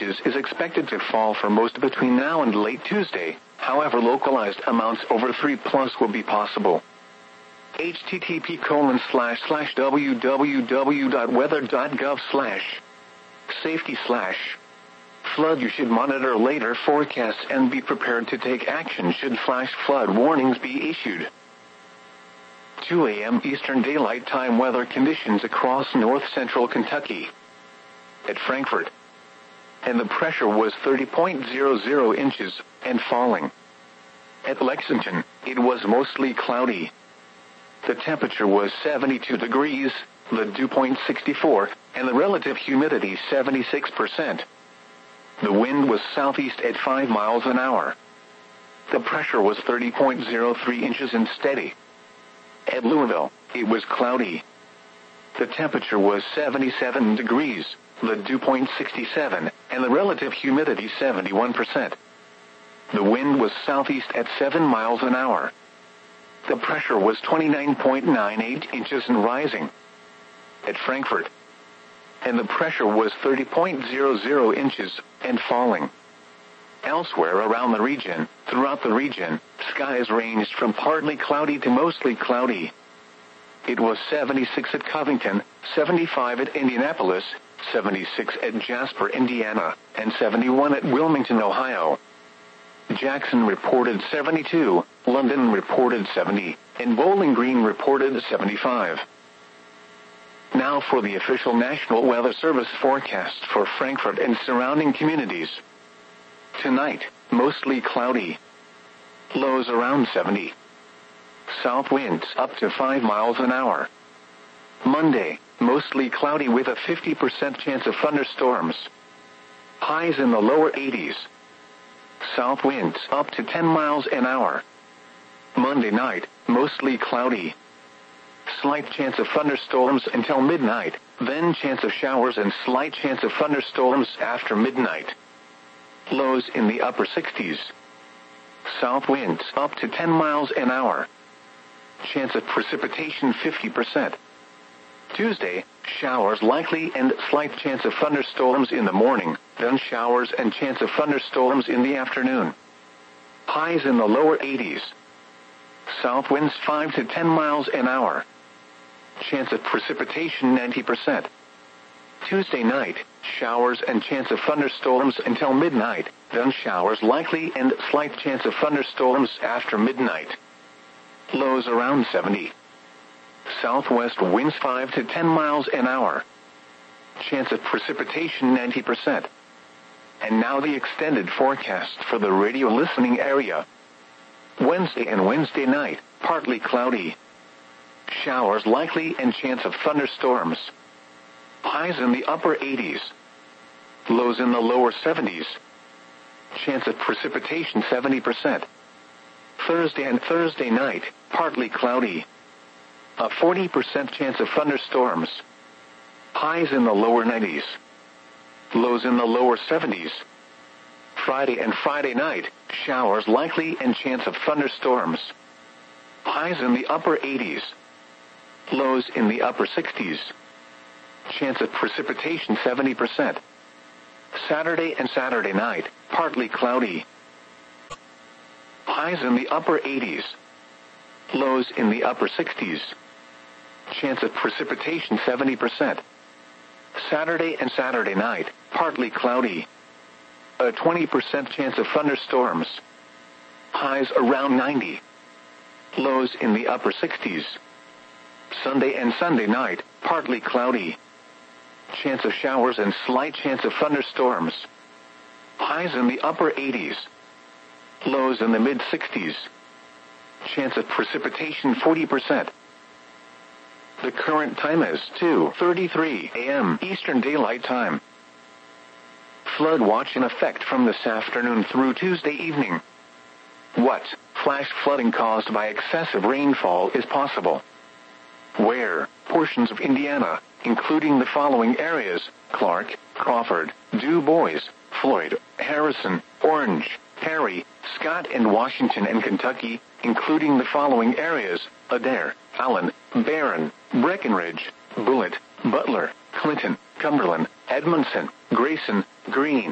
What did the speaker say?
inches is expected to fall for most between now and late Tuesday. However, localized amounts over 3+ will be possible. http://www.weather.gov/safety/flood. You should monitor later forecasts and be prepared to take action should flash flood warnings be issued. 2 a.m. Eastern Daylight Time weather conditions across north-central Kentucky. At Frankfort, and the pressure was 30.00 inches and falling. At Lexington, it was mostly cloudy. The temperature was 72 degrees, the dew point 64, and the relative humidity 76%. The wind was southeast at 5 miles an hour. The pressure was 30.03 inches and steady. At Louisville, it was cloudy. The temperature was 77 degrees, the dew point 67, and the relative humidity 71%. The wind was southeast at 7 miles an hour. The pressure was 29.98 inches and rising. At Frankfort, and the pressure was 30.00 inches and falling. Elsewhere around the region, throughout the region, skies ranged from partly cloudy to mostly cloudy. It was 76 at Covington, 75 at Indianapolis, 76 at Jasper, Indiana, and 71 at Wilmington, Ohio. Jackson reported 72, London reported 70, and Bowling Green reported 75. Now for the official National Weather Service forecast for Frankfort and surrounding communities. Tonight, mostly cloudy. Lows around 70. South winds up to 5 miles an hour. Monday, mostly cloudy with a 50% chance of thunderstorms. Highs in the lower 80s. South winds up to 10 miles an hour. Monday night, mostly cloudy. Slight chance of thunderstorms until midnight, then chance of showers and slight chance of thunderstorms after midnight. Lows in the upper 60s. South winds up to 10 miles an hour. Chance of precipitation 50%. Tuesday, showers likely and slight chance of thunderstorms in the morning, then showers and chance of thunderstorms in the afternoon. Highs in the lower 80s. South winds 5 to 10 miles an hour. Chance of precipitation 90%. Tuesday night, showers and chance of thunderstorms until midnight, then showers likely and slight chance of thunderstorms after midnight. Lows around 70. Southwest winds 5 to 10 miles an hour. Chance of precipitation 90%. And now the extended forecast for the radio listening area. Wednesday and Wednesday night, partly cloudy. Showers likely and chance of thunderstorms. Highs in the upper 80s. Lows in the lower 70s. Chance of precipitation 70%. Thursday and Thursday night, partly cloudy. A 40% chance of thunderstorms. Highs in the lower 90s. Lows in the lower 70s. Friday and Friday night, showers likely and chance of thunderstorms. Highs in the upper 80s. Lows in the upper 60s. Chance of precipitation 70%. Saturday and Saturday night, partly cloudy. Highs in the upper 80s. Lows in the upper 60s. Chance of precipitation 70%. Saturday and Saturday night, partly cloudy. A 20% chance of thunderstorms. Highs around 90. Lows in the upper 60s. Sunday and Sunday night, partly cloudy. Chance of showers and slight chance of thunderstorms. Highs in the upper 80s. Lows in the mid-60s. Chance of precipitation 40%. The current time is 2:33 a.m. Eastern Daylight Time. Flood watch in effect from this afternoon through Tuesday evening. What flash flooding caused by excessive rainfall is possible? Where portions of Indiana, including the following areas: Clark, Crawford, Du Bois, Floyd, Harrison, Orange, Perry, Scott, and Washington, and Kentucky, including the following areas: Adair, Allen, Barron, Breckenridge, Bullitt, Butler, Clinton, Cumberland, Edmondson, Grayson, Greene,